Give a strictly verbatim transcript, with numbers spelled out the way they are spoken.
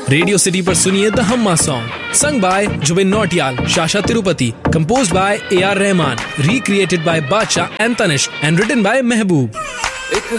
Radio city पर सुनिए the Humma song, sung by Zubin Nautiyal, Sasha Tirupati, composed bye A R Rahman, recreated bye बादशाह and Tanishq and written by Mehboob.